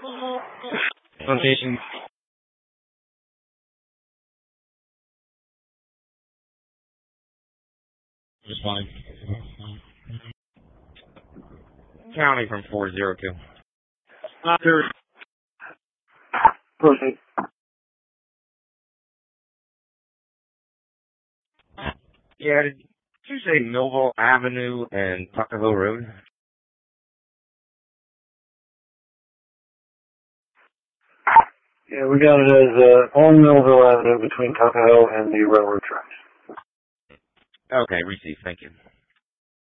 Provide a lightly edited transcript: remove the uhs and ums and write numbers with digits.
Plantation. Just fine. County from 402. Sir. Proceed. Yeah, did you say Millville Avenue and Tuckahoe Road? Yeah, we got it as on Millville Avenue between Tuckahoe and the railroad tracks. Okay, received. Thank you.